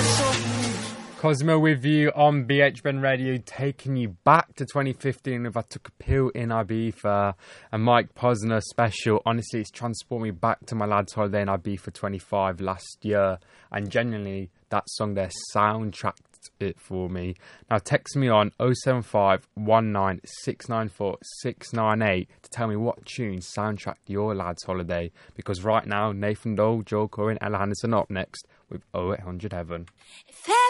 Cosmo with you on BHBN Radio, taking you back to 2015 with I Took a Pill in Ibiza, a Mike Posner special. Honestly, it's transported me back to my lads' holiday in Ibiza 25 last year, and genuinely, that song there soundtracked it for me. Now text me on 075 19 694 698 to tell me what tune soundtracked your lads' holiday, because right now, Nathan Dole, Joel Cohen, Ella Henderson up next with 0800 Heaven.